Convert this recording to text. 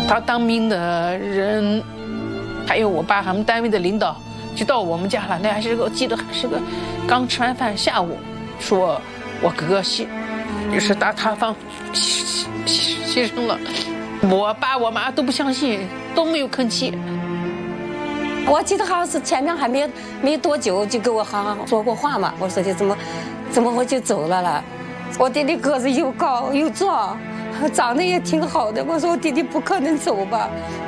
他当兵的人，还有我爸他们单位的领导，就到我们家了。那还是个，我记得还是个刚吃完饭下午，说我哥哥就是打塌方牺牲了。我爸我妈都不相信，都没有吭气。 我记得好像是前面还没多久就跟我好像说过话嘛。我说的怎么我就走了？我弟弟个子又高又壮，长得也挺好的。我说我弟弟不可能走吧？